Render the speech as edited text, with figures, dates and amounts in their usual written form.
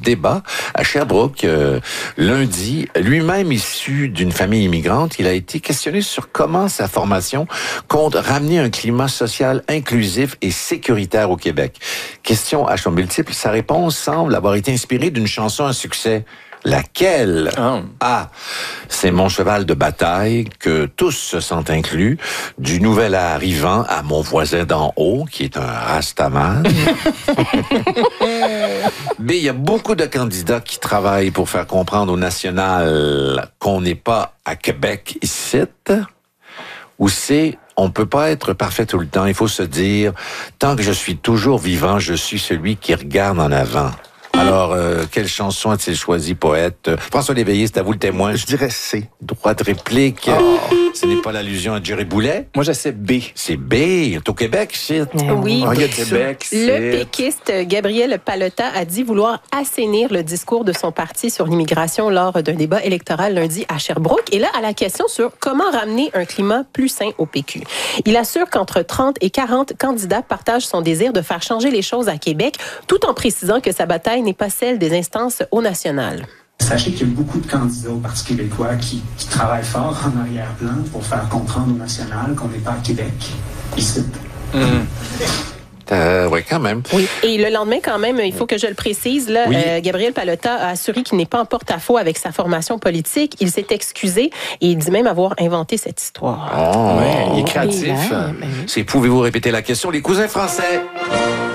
débat à Sherbrooke lundi. Lui-même issu d'une famille immigrante, il a été questionné sur comment sa formation compte ramener un climat social inclusif et sécuritaire au Québec. Question à choix multiples, sa réponse semble avoir été inspirée d'une chanson à succès. Laquelle? A. C'est mon cheval de bataille, que tous se sentent inclus, du nouvel arrivant à mon voisin d'en haut, qui est un rastaman. B. Il y a beaucoup de candidats qui travaillent pour faire comprendre au national qu'on n'est pas à Québec ici. Ou C. On peut pas être parfait tout le temps. Il faut se dire, tant que je suis toujours vivant, je suis celui qui regarde en avant. Alors, quelle chanson a-t-il choisi, poète? François Léveillé, c'est à vous le témoin. Je dirais C. Droit de réplique. Ce n'est pas l'allusion à Jerry Boulet? Moi, je sais B. C'est B. C'est au Québec, c'est. Oui. Il y a Québec, Le péquiste Gabriel Pallotta a dit vouloir assainir le discours de son parti sur l'immigration lors d'un débat électoral lundi à Sherbrooke. Et là, à la question sur comment ramener un climat plus sain au PQ. Il assure qu'entre 30 et 40 candidats partagent son désir de faire changer les choses à Québec, tout en précisant que sa bataille n'est pas celle des instances au national. Sachez qu'il y a beaucoup de candidats au Parti québécois qui travaillent fort en arrière-plan pour faire comprendre au national qu'on n'est pas à Québec, ici. Oui, quand même. Oui. Et le lendemain, quand même, il faut que je le précise, là, Oui. Gabriel Pallotta a assuré qu'il n'est pas en porte-à-faux avec sa formation politique. Il s'est excusé et il dit même avoir inventé cette histoire. Oh, Ouais, il est créatif. Oui, ben oui. C'est, pouvez-vous répéter la question? Les cousins français.